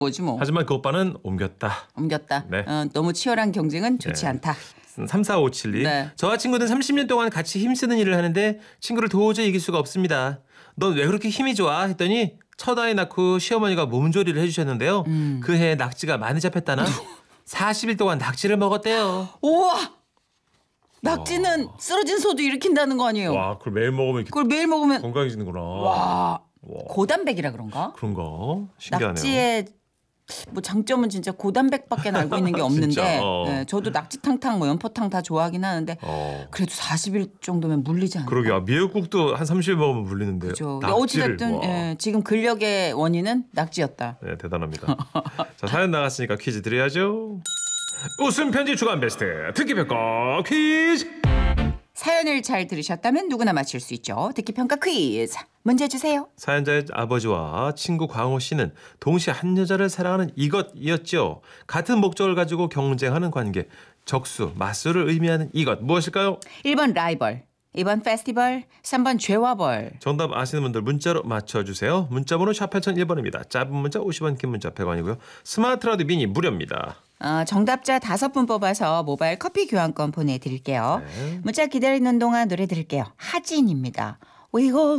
뭐지 뭐. 하지만 그 오빠는 옮겼다. 옮겼다. 네. 너무 치열한 경쟁은 좋지 네. 않다. 34572. 네. 저와 친구는 30년 동안 같이 힘쓰는 일을 하는데 친구를 도저히 이길 수가 없습니다. 넌 왜 그렇게 힘이 좋아? 했더니 첫 아이 낳고 시어머니가 몸조리를 해주셨는데요. 그 해에 낙지가 많이 잡혔다나 40일 동안 낙지를 먹었대요. 우와. 낙지는 쓰러진 소도 일으킨다는 거 아니에요? 와, 그걸 매일 먹으면 이렇게 그걸 매일 먹으면 건강해지는구나. 와. 고단백이라 그런가? 그런가? 신기하네요. 낙지의 뭐 장점은 진짜 고단백밖에 알고 있는 게 없는데 진짜, 네, 저도 낙지탕탕 뭐 연포탕 다 좋아하긴 하는데 그래도 40일 정도면 물리지 않나. 그러게요. 미역국도 한 30일 먹으면 물리는데. 그렇죠. 낙지를, 어찌됐든 와. 예, 지금 근력의 원인은 낙지였다. 네, 대단합니다. 자, 사연 나갔으니까 퀴즈 드려야죠. 웃음 편지 주간 베스트 듣기평가 퀴즈. 사연을 잘 들으셨다면 누구나 맞힐 수 있죠. 듣기평가 퀴즈. 문제 주세요. 사연자의 아버지와 친구 광호 씨는 동시에 한 여자를 사랑하는 이것이었죠. 같은 목적을 가지고 경쟁하는 관계. 적수, 맞수를 의미하는 이것 무엇일까요? 1번 라이벌, 2번 페스티벌, 3번 죄와벌. 정답 아시는 분들 문자로 맞춰주세요. 문자번호 샵 8001번입니다. 짧은 문자 50원, 긴 문자 100원이고요. 스마트 라디오 미니 무료입니다. 정답자 5분 뽑아서 모바일 커피 교환권 보내드릴게요. 네. 문자 기다리는 동안 노래 들을게요. 하진입니다. We all